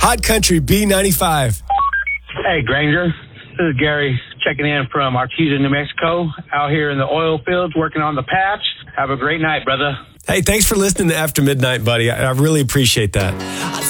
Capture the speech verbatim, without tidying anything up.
Hot Country B ninety-five. Hey, Granger. This is Gary checking in from Artesia, New Mexico, out here in the oil fields working on the patch. Have a great night, brother. Hey, thanks for listening to After Midnight, buddy. I, I really appreciate that.